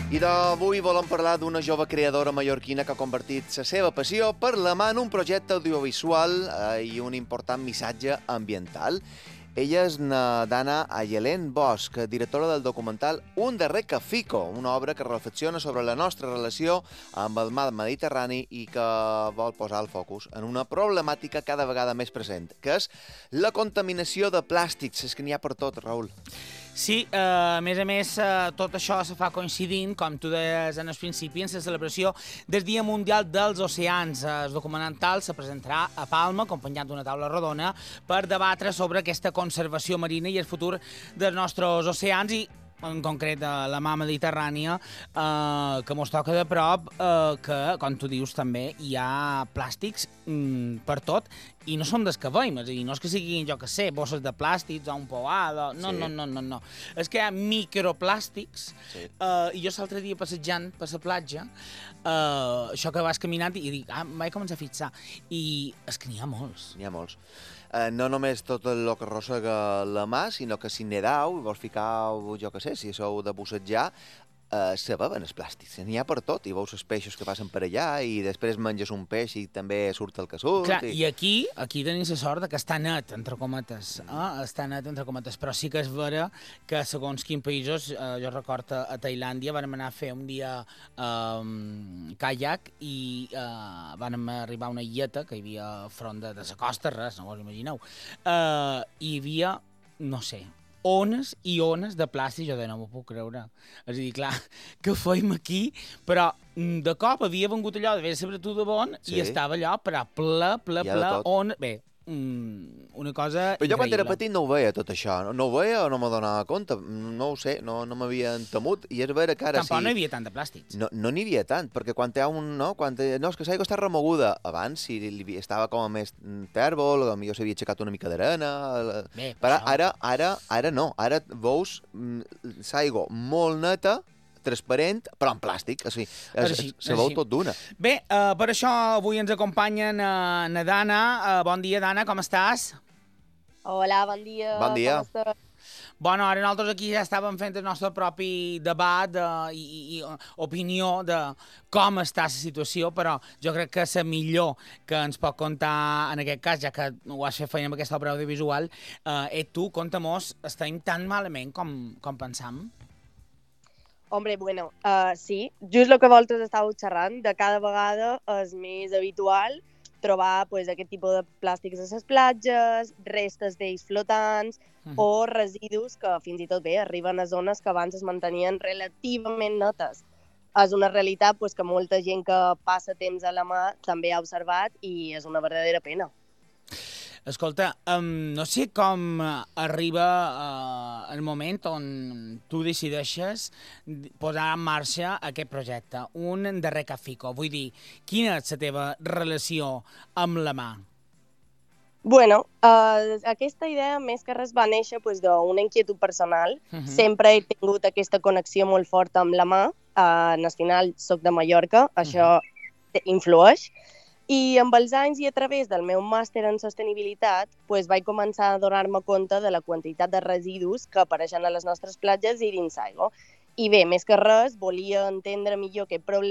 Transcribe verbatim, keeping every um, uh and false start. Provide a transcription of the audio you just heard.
I d'avui volem parlar d'una jove creadora mallorquina que ha convertit la seva passió per la mà en un projecte audiovisual eh, i un important missatge ambiental. Ella és na Dana Ayelén Bosch, directora del documental Un darrer cafico, una obra que reflexiona sobre la nostra relació amb el mar Mediterrani i que vol posar el focus en una problemàtica cada vegada més present, que és la contaminació de plàstics. És que n'hi ha per tot, Raül. Sí, eh, a més a més, eh, tot això se fa coincidint, com tu deies en el principi, en la celebració del Dia Mundial dels Oceans. El documental se presentarà a Palma, acompanyat d'una taula rodona, per debatre sobre aquesta conservació marina i el futur dels nostres oceans i, en concret, la mar Mediterrània, eh, que mos toca de prop, eh, que, com tu dius també, hi ha plàstics mm, per tot, i no són des que veiem, és a dir, no és que siguin, jo que sé, bosses de plàstics o un poada, no, sí. no, no, no, no. És que hi ha microplàstics, sí. eh, i jo l'altre dia passejant per la platja, eh, això que vas caminant i dic, ah, em vaig començar a fixar, i és que n'hi ha molts. N'hi ha molts. Eh, no només tot el que arrossega la mà, sinó que si nedau i vols ficar, jo que sé, si sou de bussejar, eh, se beuen els plàstics. N'hi ha per tot, i veus els peixos que passen per allà i després menges un peix i també surt el que surt. Clar, i... i aquí aquí tenim la sort que està net, entre cometes, eh? està net, entre cometes, però sí que és vera que segons quins països, eh, jo recordo a Tailàndia, vam anar a fer un dia eh, caiac i eh, vam arribar a una illeta que hi havia front de, de la costa, res, no us imagineu, eh, i hi havia, no sé, ones i ones de plàstic, jo de no m'ho puc creure. És a dir, clar, què feim aquí? Però de cop havia vengut allò d'haver sabut de bon sí. i estava allò, però ple, ple, ple, on... Bé, mm, una cosa Però jo increïble. quan era petit no ho veia tot això, no, no ho veia o no me donava compte, no ho sé, no, no m'havia entemut, i és vera que ara Tampoc sí... no hi havia tant de plàstics. No n'hi no havia tant, perquè quan hi ha un... No, quan hi, no és que l'aigua està remoguda. Abans, si li, estava com a més tèrbol, potser s'havia aixecat una mica d'arena... Bé, però això... ara, ara, ara no, ara veus l'aigua molt neta, transparent, però en plàstic, o sigui, es, es, se veu tot d'una. Bé, uh, per això avui ens acompanyen uh, na Dana. Uh, bon dia, Dana, com estàs? Hola, bon dia. Bon dia. Com estàs? Bueno, ara nosaltres aquí ja estàvem fent el nostre propi debat uh, i, i, i opinió de com està la situació, però jo crec que la millor que ens pot contar en aquest cas, ja que ho has fet feina amb aquesta obra audiovisual, uh, és tu, conta-mos, estem tan malament com, com pensam? Hombre, bueno, uh, sí, just el que vosaltres estàveu xerrant, de cada vegada és més habitual trobar pues, aquest tipus de plàstics a les platges, restes d'ells flotants uh -huh. o residus que fins i tot bé arriben a zones que abans es mantenien relativament netes. És una realitat pues, que molta gent que passa temps a la mar també ha observat i és una verdadera pena. Escolta, um, no sé com arriba uh, el moment on tu decideixes posar en marxa aquest projecte, Un darrer cafico. Vull dir, quina és la teva relació amb la mà? Bueno, uh, aquesta idea més que res va néixer pues, d'una inquietud personal. Uh -huh. Sempre he tingut aquesta connexió molt forta amb la mà. Uh, en el final soc de Mallorca, això uh -huh. influeix. I amb els anys i a través del meu màster en sostenibilitat pues, vaig començar a donar-me compte de la quantitat de residus que apareixen a les nostres platges i dins l'aigua. I bé, més que res, volia entendre millor aquest problema